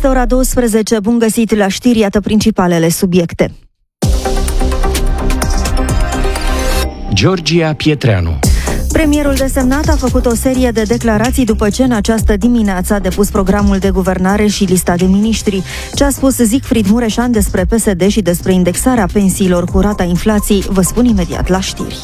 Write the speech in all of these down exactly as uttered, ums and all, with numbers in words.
Este ora douăsprezece, bun găsit la știri, iată principalele subiecte. Georgia Pietreanu. Premierul desemnat a făcut o serie de declarații după ce în această dimineață a depus programul de guvernare și lista de miniștri. Ce a spus Siegfried Mureșan despre P S D și despre indexarea pensiilor cu rata inflației, vă spun imediat la știri.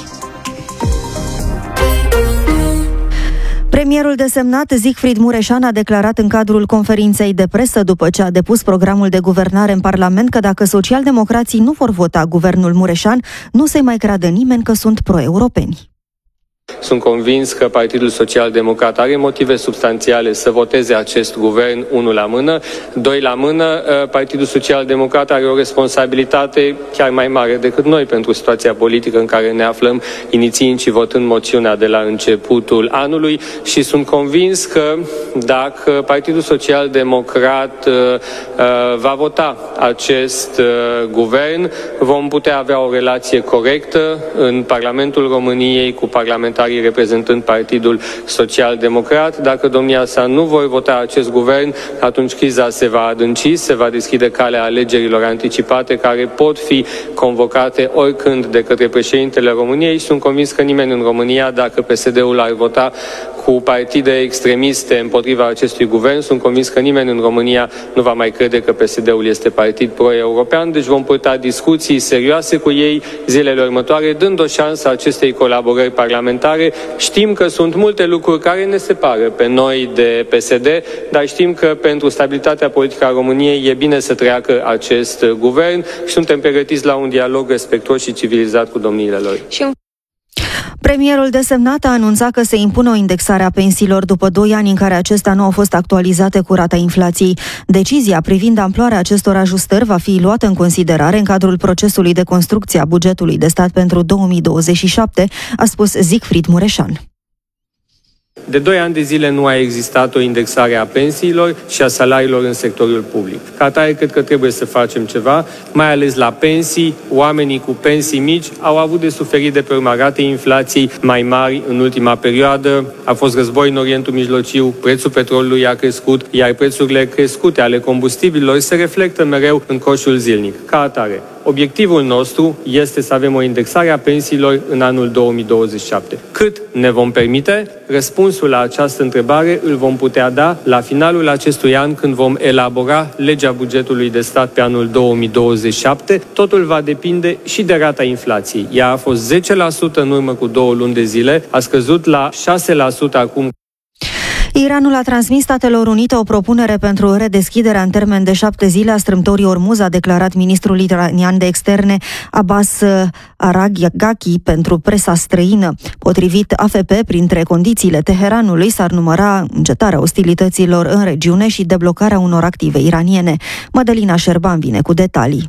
Premierul desemnat Siegfried Mureșan a declarat în cadrul conferinței de presă după ce a depus programul de guvernare în Parlament că dacă socialdemocrații nu vor vota guvernul Mureșan, nu se mai creadă nimeni că sunt pro-europeni. Sunt convins că Partidul Social-Democrat are motive substanțiale să voteze acest guvern, unul la mână. Doi la mână, Partidul Social-Democrat are o responsabilitate chiar mai mare decât noi pentru situația politică în care ne aflăm, inițiind și votând moțiunea de la începutul anului, și sunt convins că dacă Partidul Social-Democrat va vota acest guvern, vom putea avea o relație corectă în Parlamentul României cu parlamentarii reprezentând Partidul Social-Democrat. Dacă domnia sa nu vor vota acest guvern, atunci criza se va adânci, se va deschide calea alegerilor anticipate care pot fi convocate oricând de către președintele României. Sunt convins că nimeni în România, dacă P S D-ul ar vota cu partide extremiste împotriva acestui guvern, sunt convins că nimeni în România nu va mai crede că P S D-ul este partid pro-european, deci vom purta discuții serioase cu ei zilele următoare, dând o șansă acestei colaborări parlamentare. Știm că sunt multe lucruri care ne separă pe noi de P S D, dar știm că pentru stabilitatea politică a României e bine să treacă acest guvern și suntem pregătiți la un dialog respectuos și civilizat cu domniile lor. Premierul desemnat a anunțat că se impune o indexare a pensiilor după doi ani în care acestea nu au fost actualizate cu rata inflației. Decizia privind amploarea acestor ajustări va fi luată în considerare în cadrul procesului de construcție a bugetului de stat pentru două mii douăzeci și șapte, a spus Siegfried Mureșan. De doi ani de zile nu a existat o indexare a pensiilor și a salariilor în sectorul public. Ca atare, cred că trebuie să facem ceva, mai ales la pensii. Oamenii cu pensii mici au avut de suferit de pe urma ratei inflației mai mari în ultima perioadă. A fost război în Orientul Mijlociu, prețul petrolului a crescut, iar prețurile crescute ale combustibililor se reflectă mereu în coșul zilnic. Ca atare, obiectivul nostru este să avem o indexare a pensiilor în anul două mii douăzeci și șapte. Cât ne vom permite? Răspunsul la această întrebare îl vom putea da la finalul acestui an, când vom elabora legea bugetului de stat pe anul două mii douăzeci și șapte. Totul va depinde și de rata inflației. Ea a fost zece la sută în urmă cu două luni de zile, a scăzut la șase la sută acum. Iranul a transmis Statelor Unite o propunere pentru redeschiderea în termen de șapte zile a strâmtorii Ormuz, a declarat ministrul iranian de externe Abbas Araghchi pentru presa străină. Potrivit A F P, printre condițiile Teheranului s-ar număra încetarea ostilităților în regiune și deblocarea unor active iraniene. Mădălina Șerban vine cu detalii.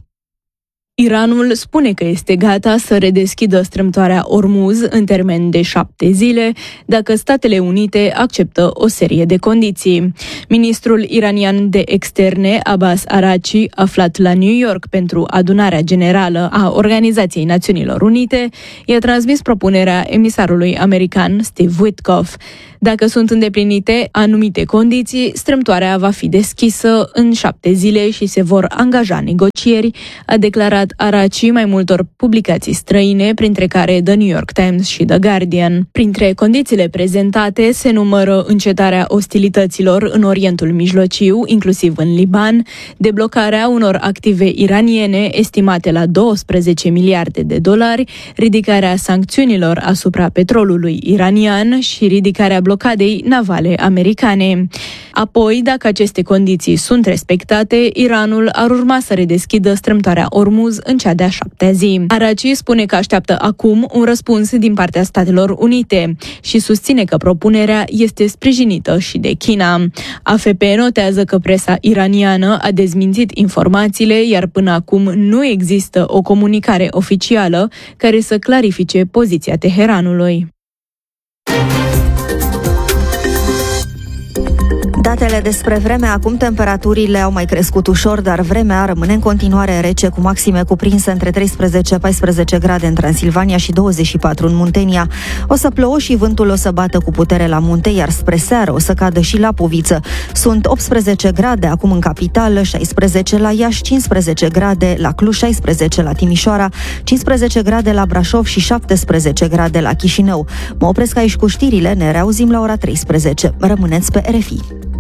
Iranul spune că este gata să redeschidă strâmtoarea Ormuz în termen de șapte zile, dacă Statele Unite acceptă o serie de condiții. Ministrul iranian de externe, Abbas Araghchi, aflat la New York pentru adunarea generală a Organizației Națiunilor Unite, i-a transmis propunerea emisarului american Steve Witkoff. Dacă sunt îndeplinite anumite condiții, strâmtoarea va fi deschisă în șapte zile și se vor angaja negocieri, a declarat Araghchi mai multor publicații străine, printre care The New York Times și The Guardian. Printre condițiile prezentate se numără încetarea ostilităților în Orientul Mijlociu, inclusiv în Liban, deblocarea unor active iraniene estimate la douăsprezece miliarde de dolari, ridicarea sancțiunilor asupra petrolului iranian și ridicarea blocadei navale americane. Apoi, dacă aceste condiții sunt respectate, Iranul ar urma să redeschidă strâmtoarea Ormuz în cea de-a șaptea zi. Araghchi spune că așteaptă acum un răspuns din partea Statelor Unite și susține că propunerea este sprijinită și de China. A F P notează că presa iraniană a dezmințit informațiile, iar până acum nu există o comunicare oficială care să clarifice poziția Teheranului. Datele despre vreme, acum temperaturile au mai crescut ușor, dar vremea rămâne în continuare rece, cu maxime cuprinse între treisprezece paisprezece grade în Transilvania și douăzeci și patru în Muntenia. O să plouă și vântul o să bată cu putere la munte, iar spre seară o să cadă și Lapoviță. Sunt optsprezece grade acum în capitală, șaisprezece la Iași, cincisprezece grade la Cluj, șaisprezece la Timișoara, cincisprezece grade la Brașov și șaptesprezece grade la Chișinău. Mă opresc aici cu știrile, ne reauzim la ora treisprezece. Rămâneți pe R F I.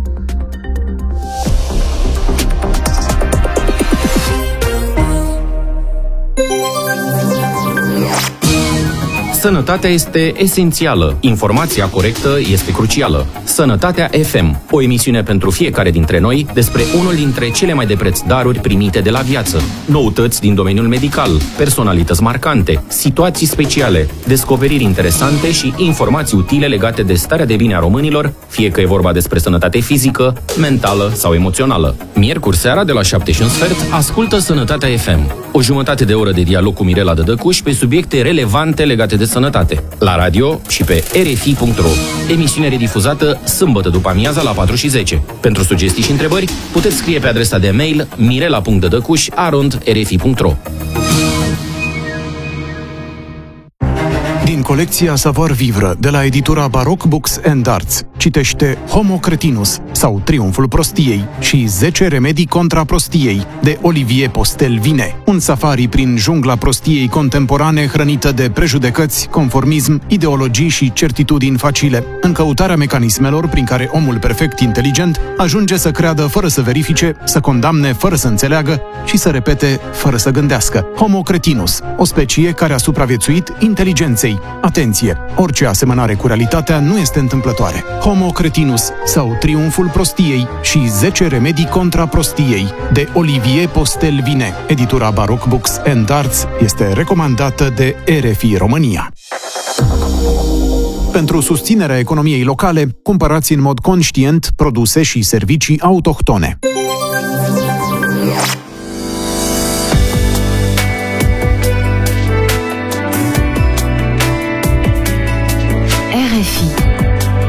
Sănătatea este esențială, informația corectă este crucială. Sănătatea F M, o emisiune pentru fiecare dintre noi despre unul dintre cele mai de preț daruri primite de la viață. Noutăți din domeniul medical, personalități marcante, situații speciale, descoperiri interesante și informații utile legate de starea de bine a românilor, fie că e vorba despre sănătate fizică, mentală sau emoțională. Miercuri seara de la șapte și un sfert, ascultă Sănătatea F M. O jumătate de oră de dialog cu Mirela Dădăcuș pe subiecte relevante legate de sănătate. La radio și pe r f i punct r o. Emisiune redifuzată sâmbătă după amiaza la patru și zece. Pentru sugestii și întrebări, puteți scrie pe adresa de mail mirela punct dădăcuș arond r f i punct r o. Din colecția Savoir Vivre de la editura Baroque Books and Arts, citește Homo Cretinus sau Triumful Prostiei și zece remedii contra prostiei de Olivier Postel-Vine. Un safari prin jungla prostiei contemporane hrănită de prejudecăți, conformism, ideologii și certitudini facile, în căutarea mecanismelor prin care omul perfect inteligent ajunge să creadă fără să verifice, să condamne fără să înțeleagă și să repete fără să gândească. Homo Cretinus, o specie care a supraviețuit inteligenței. Atenție! Orice asemănare cu realitatea nu este întâmplătoare. Homo Cretinus sau Triumful Prostiei și zece remedii contra prostiei de Olivier Postel-Vine. Editura Baroque Books and Arts este recomandată de R F I România. Pentru susținerea economiei locale, cumpărați în mod conștient produse și servicii autohtone.